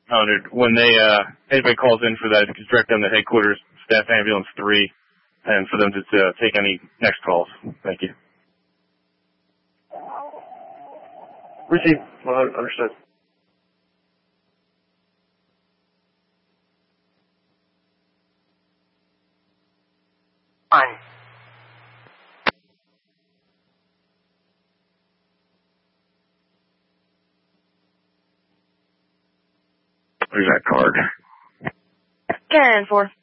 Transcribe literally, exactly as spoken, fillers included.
hundred. When they, uh, anybody calls in for that, just direct them to headquarters, staff ambulance three, and for them to uh, take any next calls. Thank you. Received. Well, understood. One. Where's that card? ten four.